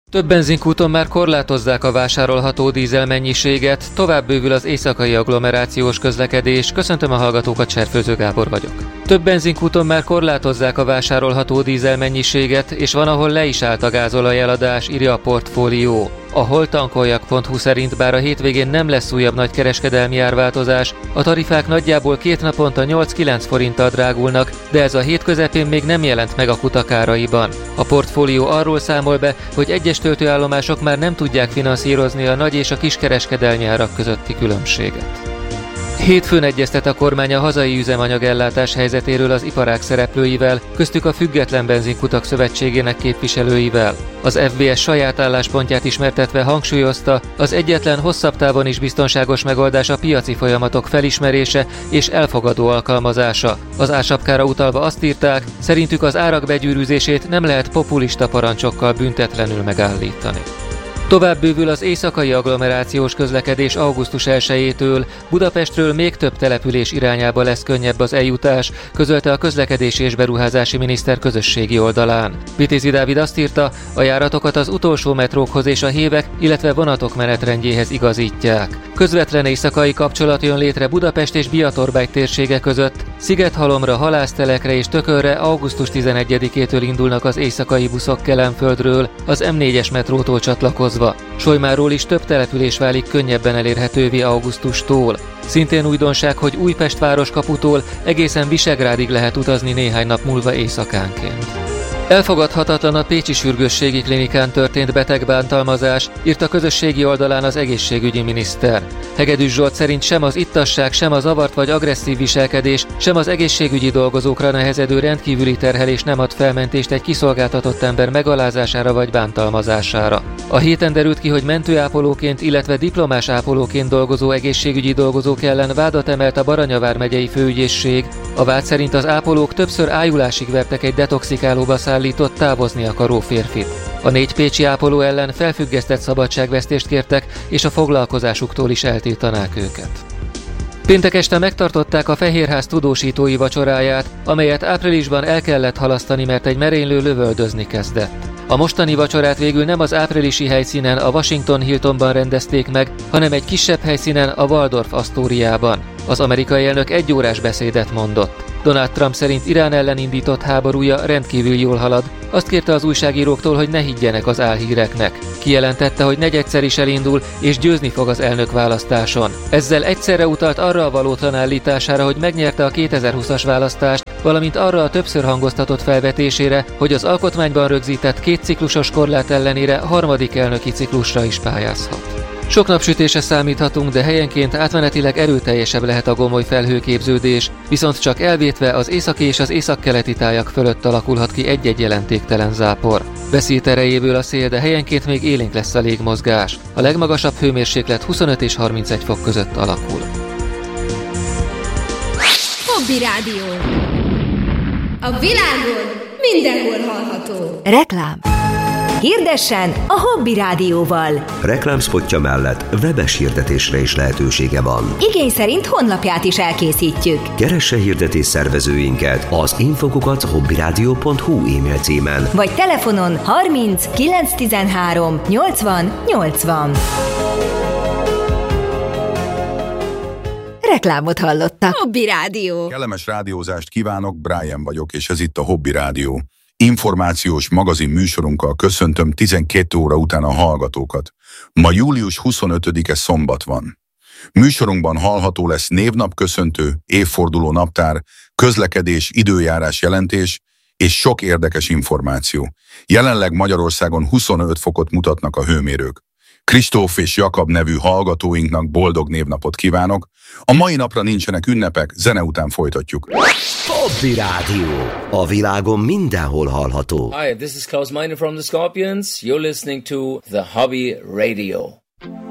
Több benzinkúton már korlátozzák a vásárolható dízel mennyiséget, tovább bővül az éjszakai agglomerációs közlekedés. Köszöntöm a hallgatókat, Cserfőző Gábor vagyok. Több benzinkúton már korlátozzák a vásárolható dízel mennyiséget, és van, ahol le is állt a gázolaj eladás, írja a Portfólió. A holtankoljak.hu szerint bár a hétvégén nem lesz újabb nagy kereskedelmi árváltozás, a tarifák nagyjából 2 naponta 8-9 forinttal drágulnak, de ez a hét közepén még nem jelent meg a kutak áraiban. A Portfólió arról számol be, hogy egyes töltőállomások már nem tudják finanszírozni a nagy és a kiskereskedelmi árak közötti különbséget. Hétfőn egyeztet a kormány a hazai üzemanyagellátás helyzetéről az iparág szereplőivel, köztük a Független Benzinkutak Szövetségének képviselőivel. Az FBS saját álláspontját ismertetve hangsúlyozta, az egyetlen hosszabb távon is biztonságos megoldás a piaci folyamatok felismerése és elfogadó alkalmazása. Az ársapkára utalva azt írták, szerintük az árak begyűrűzését nem lehet populista parancsokkal büntetlenül megállítani. Tovább bővül az éjszakai agglomerációs közlekedés augusztus 1-től, Budapestről még több település irányába lesz könnyebb az eljutás, közölte a közlekedési és beruházási miniszter közösségi oldalán. Vitézi Dávid azt írta, a járatokat az utolsó metrókhoz és a hévek, illetve vonatok menetrendjéhez igazítják. Közvetlen éjszakai kapcsolat jön létre Budapest és Biatorbágy térsége között, Szigethalomra, Halásztelekre és Tökölre augusztus 11-től indulnak az éjszakai buszok Kelenföldről, az M4-es metrótól csatlakozva. Solymáról is több település válik könnyebben elérhetővé augusztustól. Szintén újdonság, hogy Újpest városkaputól egészen Visegrádig lehet utazni néhány nap múlva éjszakánként. Elfogadhatatlan a pécsi sürgősségi klinikán történt betegbántalmazás, írt a közösségi oldalán az egészségügyi miniszter. Hegedűs Zsolt szerint sem az ittasság, sem a zavart vagy agresszív viselkedés, sem az egészségügyi dolgozókra nehezedő rendkívüli terhelés nem ad felmentést egy kiszolgáltatott ember megalázására vagy bántalmazására. A héten derült ki, hogy mentőápolóként, illetve diplomás ápolóként dolgozó egészségügyi dolgozók ellen vádat emelt a Baranyavár megyei főügyészség. A vád szerint az ápolók többször ájulásig vertek egy detoxikálóba szállított távozni akaró férfit. A 4 pécsi ápoló ellen felfüggesztett szabadságvesztést kértek, és a foglalkozásuktól is eltiltanák őket. Péntek este megtartották a Fehérház tudósítói vacsoráját, amelyet áprilisban el kellett halasztani, mert egy merénylő lövöldözni kezdett. A mostani vacsorát végül nem az áprilisi helyszínen, a Washington Hiltonban rendezték meg, hanem egy kisebb helyszínen, a Waldorf Astoriában. Az amerikai elnök 1 órás beszédet mondott. Donald Trump szerint Irán ellen indított háborúja rendkívül jól halad. Azt kérte az újságíróktól, hogy ne higgyenek az álhíreknek. Kijelentette, hogy negyedszer is elindul, és győzni fog az elnökválasztáson. Ezzel egyszerre utalt arra a valótlan állítására, hogy megnyerte a 2020-as választást, valamint arra a többször hangoztatott felvetésére, hogy az alkotmányban rögzített 2 ciklusos korlát ellenére harmadik elnöki ciklusra is pályázhat. Sok napsütésre számíthatunk, de helyenként átmenetileg erőteljesebb lehet a gomoly felhőképződés, viszont csak elvétve az északi és az északkeleti tájak fölött alakulhat ki egy-egy jelentéktelen zápor. Veszít erejéből a szél, de helyenként még élénk lesz a légmozgás. A legmagasabb hőmérséklet 25 és 31 fok között alakul. Hobby Rádió. A világon mindenhol hallható. Reklám. Hirdessen a Hobby Rádióval. Reklámspotja mellett webes hirdetésre is lehetősége van. Igény szerint honlapját is elkészítjük. Keresse hirdetés szervezőinket az info@hobbyradio.hu e-mail címen. Vagy telefonon 30 913 80 80. Reklámot hallottak. Hobby Rádió. Kellemes rádiózást kívánok, Brian vagyok, és ez itt a Hobby Rádió. Információs magazin műsorunkkal köszöntöm 12 óra után a hallgatókat. Ma július 25-e szombat van. Műsorunkban hallható lesz névnapköszöntő, évforduló naptár, közlekedés, időjárás jelentés és sok érdekes információ. Jelenleg Magyarországon 25 fokot mutatnak a hőmérők. Kristóf és Jakab nevű hallgatóinknak boldog névnapot kívánok. A mai napra nincsenek ünnepek, zene után folytatjuk. Hobby Rádió. A világon mindenhol hallható. Hi, this is Klaus Meine from the Scorpions. You're listening to the Hobby Radio.